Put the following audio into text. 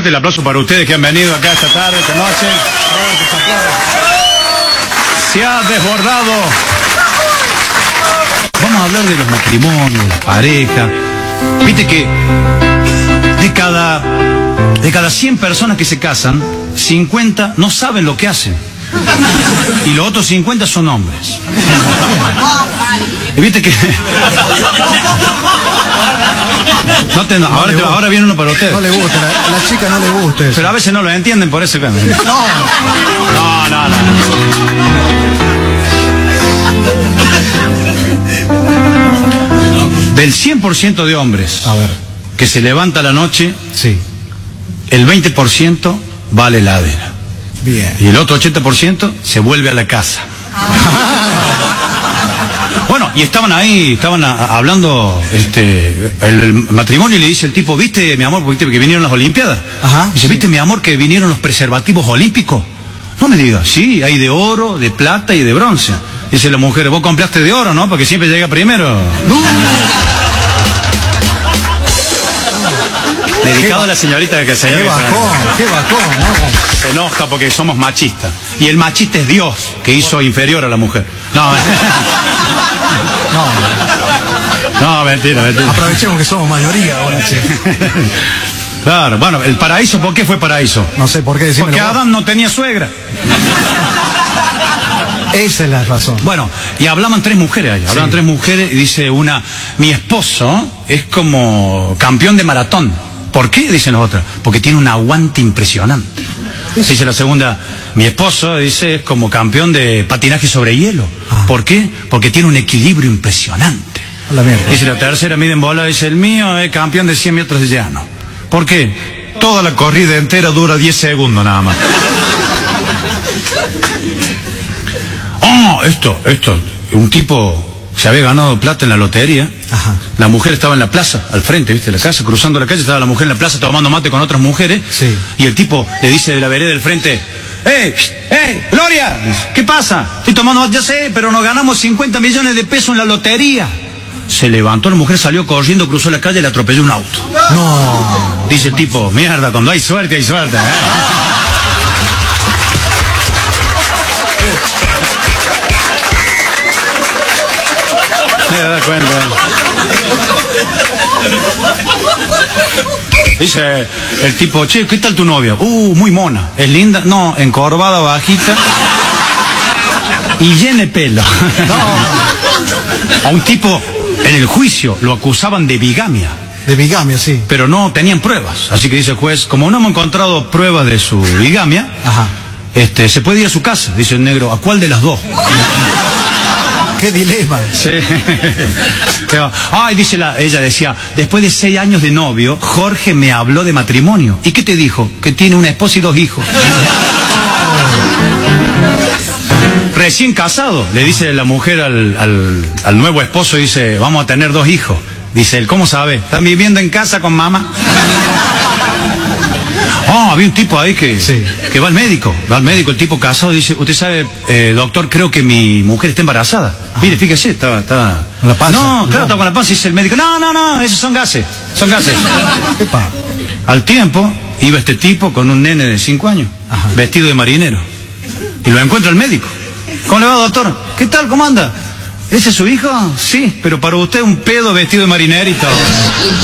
fuerte el aplauso para ustedes que han venido acá esta tarde, esta noche. Se ha desbordado. Vamos a hablar de los matrimonios, de las parejas. Viste que de cada 100 personas que se casan, 50 no saben lo que hacen. Y los otros 50 son hombres. Y viste que... ahora viene uno para ustedes. No le gusta, a la chica no le gusta eso. Pero a veces no lo entienden, por eso... No. Del 100% de hombres, a ver, que se levanta a la noche, sí, el 20% va a la heladera. Bien. Y el otro 80% se vuelve a la casa. Bueno, y estaban hablando el matrimonio, y le dice el tipo, ¿viste, mi amor, viste que vinieron las Olimpiadas? Ajá. Dice, ¿viste, mi amor, que vinieron los preservativos olímpicos? No me digas, sí, hay de oro, de plata y de bronce. Dice la mujer, vos compraste de oro, ¿no? Porque siempre llega primero. Dedicado a la señorita que se... Qué bajón, ¿no? Se enoja porque somos machistas. Y el machista es Dios, que hizo inferior a la mujer. No, mentira. Aprovechemos que somos mayoría ahora, sí. Claro, bueno, el paraíso, ¿por qué fue paraíso? No sé por qué decirme. Porque Adán no tenía suegra. Esa es la razón. Bueno, y hablaban 3 mujeres allá. Hablaban 3 mujeres y dice una, mi esposo es como campeón de maratón. ¿Por qué? Dicen las otras. Porque tiene un aguante impresionante. Dice la segunda, mi esposo, dice, es como campeón de patinaje sobre hielo. ¿Por qué? Porque tiene un equilibrio impresionante. Dice la tercera, miden bola, dice, el mío es campeón de 100 metros de llano. ¿Por qué? Toda la corrida entera dura 10 segundos nada más. Un tipo se había ganado plata en la lotería. Ajá. La mujer estaba en la plaza, al frente, ¿viste? La casa, cruzando la calle, estaba la mujer en la plaza tomando mate con otras mujeres. Sí. Y el tipo le dice de la vereda del frente, Gloria, ¿qué pasa? Estoy tomando mate, ya sé, pero nos ganamos 50 millones de pesos en la lotería. Se levantó la mujer, salió corriendo, cruzó la calle y le atropelló un auto. No. Dice el tipo, mierda, cuando hay suerte, hay suerte. Me da cuenta. Dice el tipo, che, ¿qué tal tu novia? Muy mona. ¿Es linda? No, encorvada, bajita y llena de pelo. No. A un tipo en el juicio lo acusaban de bigamia. De bigamia, sí. Pero no tenían pruebas. Así que dice el juez, como no hemos encontrado pruebas de su bigamia, ajá, se puede ir a su casa. Dice el negro, ¿a cuál de las dos? Qué dilema. Sí. Ay, dice ella decía, después de 6 años de novio, Jorge me habló de matrimonio. ¿Y qué te dijo? Que tiene una esposa y 2 hijos. Recién casado, le dice la mujer al nuevo esposo, dice, vamos a tener 2 hijos. Dice él, ¿cómo sabe? ¿Están viviendo en casa con mamá? Había un tipo ahí que va al médico, el tipo casado, dice, usted sabe, doctor, creo que mi mujer está embarazada. Mire, fíjese, estaba... ¿Con la panza? No, claro, estaba con la panza, dice el médico, no, esos son gases. Epa. Al tiempo, iba este tipo con un nene de 5 años, ajá, vestido de marinero, y lo encuentra el médico. ¿Cómo le va, doctor? ¿Qué tal, cómo anda? ¿Ese es su hijo? Sí, pero para usted un pedo vestido de marinerito.